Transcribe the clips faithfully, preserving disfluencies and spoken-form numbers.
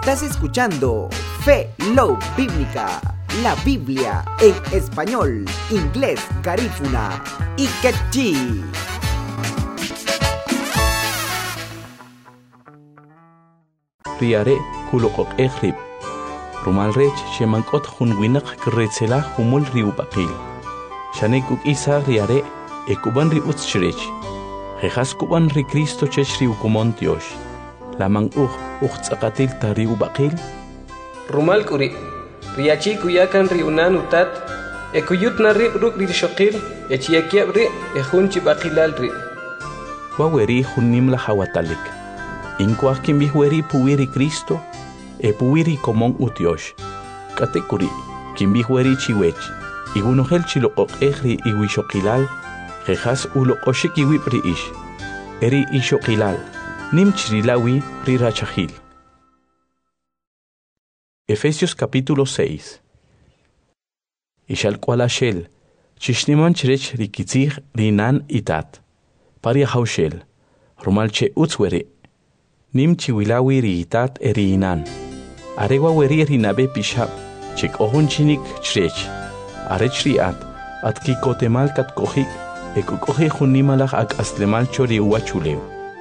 Estás escuchando Fe Love Bíblica, la Biblia en español, inglés, garífuna y quechí. Riare kulokok ekhrib. Rumal rech shemankot hunwinak kretsela humul riubakil. Shanekuk isa riare ekuban riuts shrech. Jejas kuban ri Cristo chech riukumontiosh. Lamang uh uhtsakatil tariubakil. Rumal kuri. Riachi kuyakan riunan utat. Ekuyut na ri ruk ri shokil. Echiakiab ri ehun chibakilal ri. Waweri hunim la hawatalik. Inkwak kimbihueri puwiri Cristo, e puwiri komon utiosh. Katekuri, kimbihueri chiwech, igunohel chilokok ehri iwishokilal, jejas ulokoshik iwipri ish. Eri ishokilal, nim chirilawi rirachahil. Efesios capítulo seis. Ishal kwalashel, chishniman chirech rikitzig rinan itat. Paria haushel, rumalche utzwere. Nim chiwilawi riitat eriinan. Arewa weri rinabe pishab. Chik ohun chinik chrech. Arech riat. At kikotemal kat kohik. Ekukohe junimalach ak aslemal chori uachulew.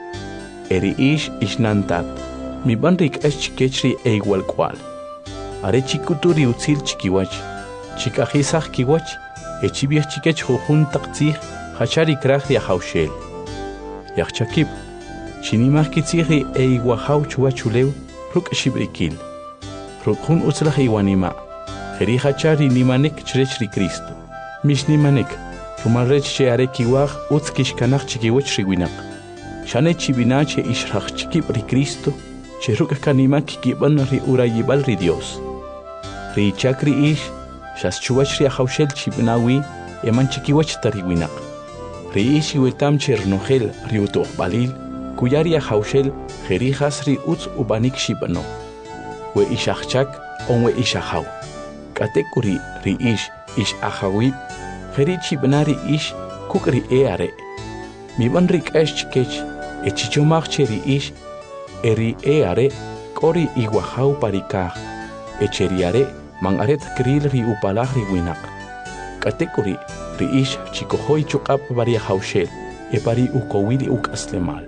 Eri ish ishnantat. Mi banrik es chikechri e igual cual. Are chikuturi utzil chikiwach. Chikajisach kiwach. Echibiach chikech jujun taktzih. Hachari krach riahaushel. Yachchakib. Chinimach kitziri e iguajau chuachulew, ruk shibrikil. Rukhun utzlach iwanima. Jerihachari nimanek chrechri Cristo. Mish nimanek, rumalrech che are kiwach utzkishkanach chikiwech riwinak. Shane chibina che ishrach chikibri Cristo, che ruk kanimak kiban ri urayibal ri Dios. Ri chakri ish, shas chuach ri ahaushel chibinawi, eman chikiwach tariwinak. Ri ish iwetam chernohel ri utoh balil, Kuyaria haushel, jerijas ri utz ubanik shibano. We ishachchak, on we ishahau. Katekuri ri ish, ish ahawib, jeri chibnari ish, kukri eare. Mi ban rik esh chikech, e chichomach ri ish, eri eare, kori iguahau parikah. E cheriare, mangaret kril ri upalah ri winak. Katekuri ri ish, chikohoi chukap varia haushel, e pari ukowili uk aslemal.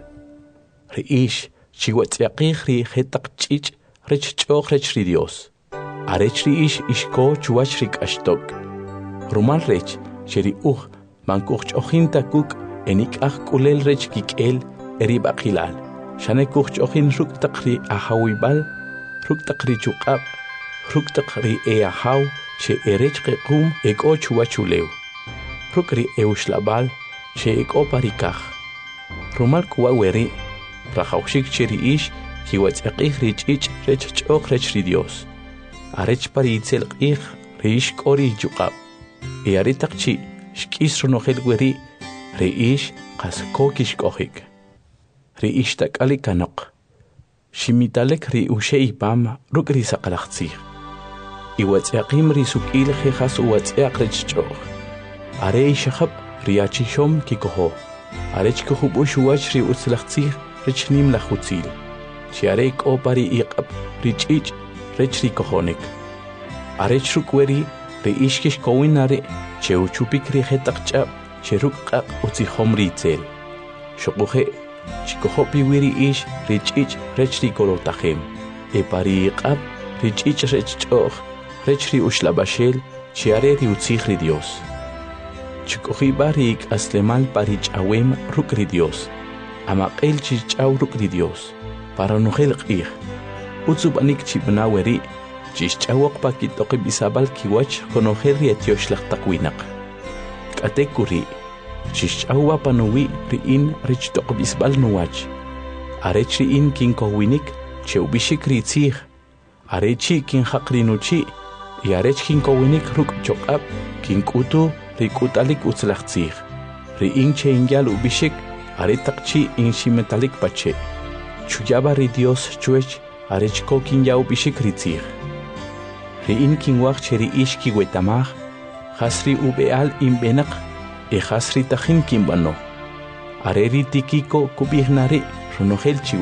Riish, chihuatziaqih ri jetak chich, rech choch rech ri Dios. Arech riish ishko chuach rik ashtok. Rumal rech, sheri uch, mankuch chochin takuk, enik ach kulel rech kikel, eri bakilal. Shane kuch chochin ruk takri ahawibal, ruk takri chukab, ruk takri eahaw, she erech kekum eko chuachulew. Ruk ri eushlabal, she eko parikach. Rumal kuwa weri, Rajaushik cheri ish, kiwatzaqih rich ich rech chok rech ri Dios. Arech paritzel ich, rish kori jukab. E aritakchi, shkis runohel weri, ri ish, kas kokish kohik. Ri ish tak alikanok. Shimitalek ri ushe ipam, ruk ri sakalachtzih. Iwatzaqim ri sukil jejas uwatzaq rech chok. Are ishahab, ri achishom kikoho. Arech kohub ushuach ri utzlachtzih, Rich nim la chutzil. Chiarek o pari iqab, rich ich, rich rikohonik. Arech rukweri, re ishkish kowinare, che uchupik rihetak chab, che rukak utzihom ritzel. Shokuhe, chikohopi wiri ish, rich ich, rich rikolotahem. E pari iqab, rich ich rich choch, rich ri ushlabashel, chiare ri utzih ri Dios. Chikohi barik aslemal parich awem ruk ri Dios. Amaqel chichaw ruk ri Dios. Para nuhel qih. Utsubanik chibnaweri. Chichawak pakitoki bisabal kiwach konohel riatyosh lak takwinak. Katekuri. Chichawa panuwi riin rich tok bisbal nuwach. Arech riin kin kowinik cheubishik ritzih. Arechi kin hakrinuchi. Y arech kin kowinik ruk chokab kin kutu rikutalik utzlachtzih. Riin cheingyal ubishik. Aretakchi in shimetalik pache. Chuyaba ri Dios chuech, arechko kin yau bishik ritzih. Riin kin wach cheri ish ki wetamach, hasri ubeal in benak, e hasri tachin kin bano. Areri tikiko kubihnari, runogel chiwe.